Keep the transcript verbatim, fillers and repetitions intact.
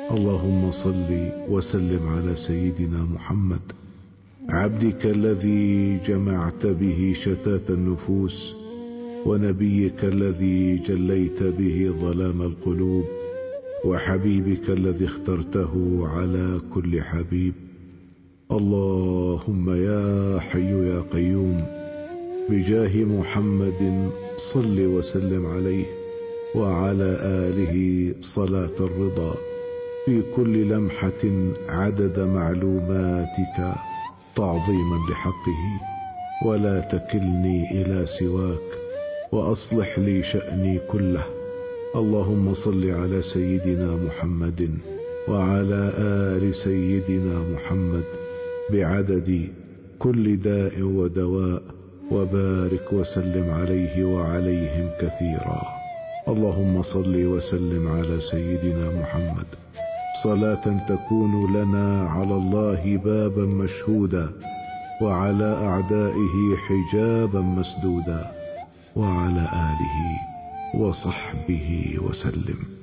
اللهم صل وسلم على سيدنا محمد عبدك الذي جمعت به شتات النفوس، ونبيك الذي جليت به ظلام القلوب، وحبيبك الذي اخترته على كل حبيب. اللهم يا حي يا قيوم، بجاه محمد صل وسلم عليه وعلى آله صلاة الرضا في كل لمحة عدد معلوماتك تعظيما لحقه. ولا تكلني إلى سواك، وأصلح لي شأني كله. اللهم صل على سيدنا محمد وعلى آل سيدنا محمد بعدد كل داء ودواء، وبارك وسلم عليه وعليهم كثيرا. اللهم صل وسلم على سيدنا محمد صلاة تكون لنا على الله بابا مشهودا، وعلى أعدائه حجابا مسدودا، وعلى آله وصحبه وسلم.